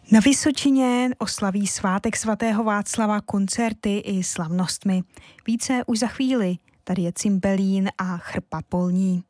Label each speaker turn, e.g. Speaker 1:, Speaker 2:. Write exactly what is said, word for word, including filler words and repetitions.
Speaker 1: Na Vysočině oslaví svátek svatého Václava koncerty i slavnostmi. Více už za chvíli. Tady je Cimbelín a Chrpa polní.